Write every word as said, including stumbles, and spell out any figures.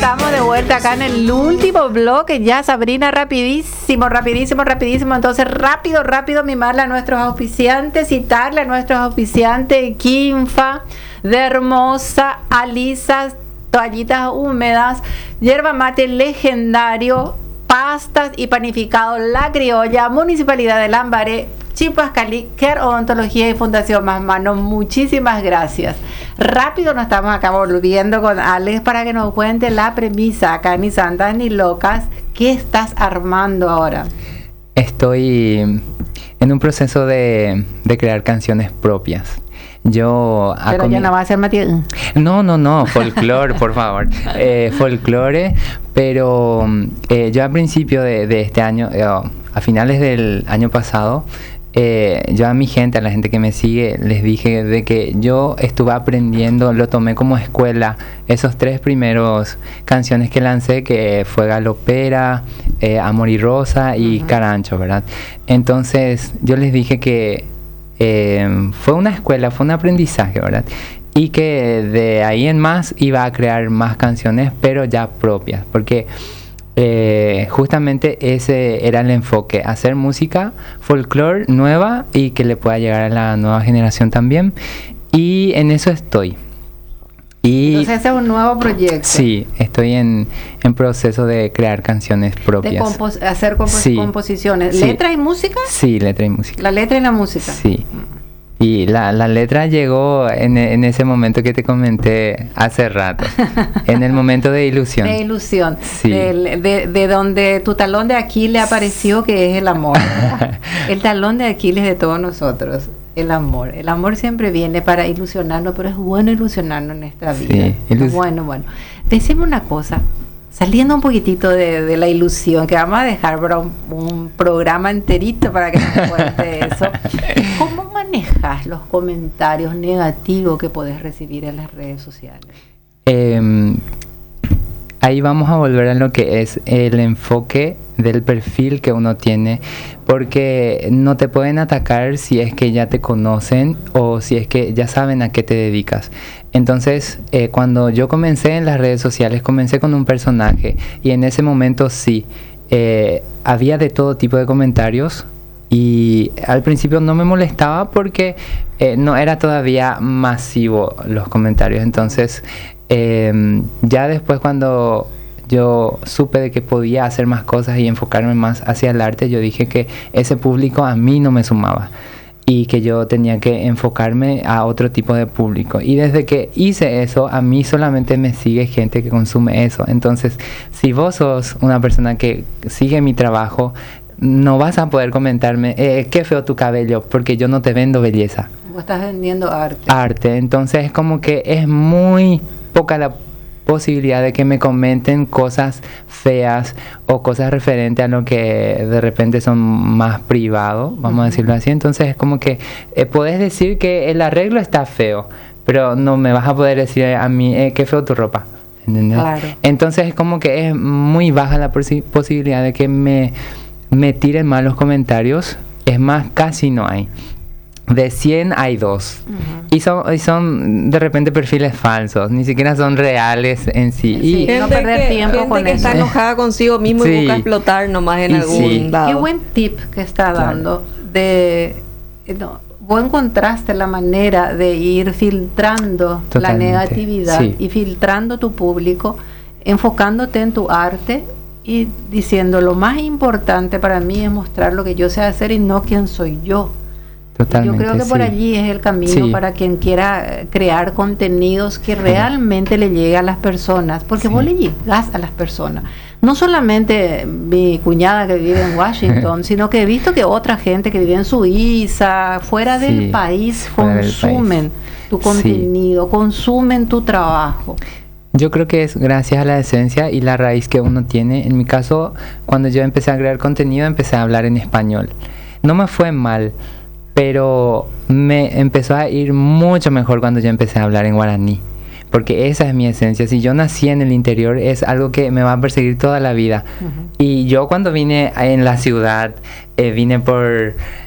estamos de vuelta acá en el último bloque. Ya, Sabrina, rapidísimo, rapidísimo, rapidísimo. Entonces, rápido, rápido, mimarle a nuestros auspiciantes, citarle a nuestros auspiciantes, Kinfa, de Hermosa, Alisas, toallitas húmedas, yerba mate legendario, pastas y panificado La Criolla, Municipalidad de Lambaré, Chimpascalí, Care Odontología y Fundación Más Manos. Muchísimas gracias. Rápido nos estamos acá volviendo con Alex para que nos cuente la premisa acá, ni santas ni locas. ¿Qué estás armando ahora? Estoy en un proceso de, de crear canciones propias. Yo Pero ya no va a ser Matías. No, no, no, folclore, por favor. Eh, folclore, pero eh, yo a principio de, de este año, eh, a finales del año pasado, eh, yo a mi gente, a la gente que me sigue, les dije de que yo estuve aprendiendo, lo tomé como escuela, esos tres primeros canciones que lancé, que fue Galopera, eh, Amor y Rosa y uh-huh. Carancho, ¿verdad? Entonces yo les dije que eh, fue una escuela, fue un aprendizaje, ¿verdad? Y que de ahí en más iba a crear más canciones, pero ya propias, porque Eh, justamente ese era el enfoque, hacer música folclore nueva y que le pueda llegar a la nueva generación también, y en eso estoy. Y entonces ese es un nuevo proyecto. Sí, estoy en, en proceso de crear canciones propias. De compos- hacer compos- sí. composiciones. Sí. ¿Letra y música? Sí, letra y música. La letra y la música. Sí. Y la, la letra llegó en, en ese momento que te comenté hace rato, en el momento de ilusión. De ilusión, sí. de, de, de donde tu talón de Aquiles apareció, que es el amor. El talón de Aquiles de todos nosotros, el amor. El amor siempre viene para ilusionarnos, pero es bueno ilusionarnos en esta vida. Sí, ilus- bueno, bueno. Decime una cosa, saliendo un poquitito de, de la ilusión, que vamos a dejar para un, un programa enterito para que nos cuente eso. ¿Cómo manejas los comentarios negativos que podés recibir en las redes sociales? Eh, ahí vamos a volver a lo que es el enfoque del perfil que uno tiene, porque no te pueden atacar si es que ya te conocen o si es que ya saben a qué te dedicas. Entonces, eh, cuando yo comencé en las redes sociales, comencé con un personaje, y en ese momento sí, eh, había de todo tipo de comentarios. Y al principio no me molestaba porque eh, no era todavía masivo los comentarios. Entonces eh, ya después, cuando yo supe de que podía hacer más cosas y enfocarme más hacia el arte, yo dije que ese público a mí no me sumaba y que yo tenía que enfocarme a otro tipo de público. Y desde que hice eso, a mí solamente me sigue gente que consume eso. Entonces, si vos sos una persona que sigue mi trabajo, no vas a poder comentarme, eh, qué feo tu cabello, porque yo no te vendo belleza. Vos estás vendiendo arte. Arte, entonces es como que es muy poca la posibilidad de que me comenten cosas feas o cosas referentes a lo que de repente son más privados, vamos uh-huh. a decirlo así. Entonces es como que eh, podés decir que el arreglo está feo, pero no me vas a poder decir a mí, eh, qué feo tu ropa. ¿Entendés? Claro. Entonces es como que es muy baja la posi- posibilidad de que me me tiren malos comentarios. Es más, casi no hay. De cien hay dos. Uh-huh. y, son, y son de repente perfiles falsos, ni siquiera son reales en sí, sí y gente no perder que, tiempo gente con que eso. está enojada consigo mismo sí. y busca explotar nomás en y algún sí. lado. Qué buen tip que está dando. Claro. De no, vos encontraste la manera de ir filtrando Totalmente. La negatividad sí. y filtrando tu público, enfocándote en tu arte y diciendo, lo más importante para mí es mostrar lo que yo sé hacer y no quién soy yo. Totalmente, yo creo que sí. por allí es el camino sí. para quien quiera crear contenidos que realmente le llegue a las personas, porque sí. vos le llegás a las personas. No solamente mi cuñada que vive en Washington, sino que he visto que otra gente que vive en Suiza, fuera sí. del país, fuera consumen del país. Tu contenido, sí. consumen tu trabajo. Yo creo que es gracias a la esencia y la raíz que uno tiene. En mi caso, cuando yo empecé a crear contenido, empecé a hablar en español. No me fue mal, pero me empezó a ir mucho mejor cuando yo empecé a hablar en guaraní, porque esa es mi esencia. Si yo nací en el interior, es algo que me va a perseguir toda la vida. Uh-huh. Y yo cuando vine en la ciudad, eh, vine por